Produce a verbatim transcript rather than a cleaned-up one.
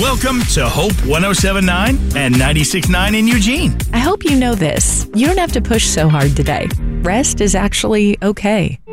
Welcome to Hope one oh seven point nine and ninety-six point nine in Eugene. I hope you know this. You don't have to push so hard today. Rest is actually okay.